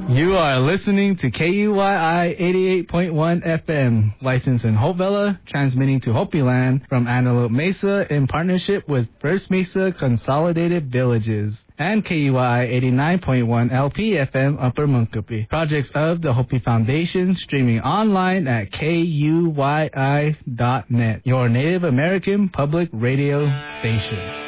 You are listening to KUYI 88.1 FM, licensed in Hope Villa, transmitting to Hopi Land from Antelope Mesa in partnership with First Mesa Consolidated Villages and KUYI 89.1 LP FM Upper Munkapi. Projects of the Hopi Foundation, streaming online at KUYI.net, your Native American public radio station.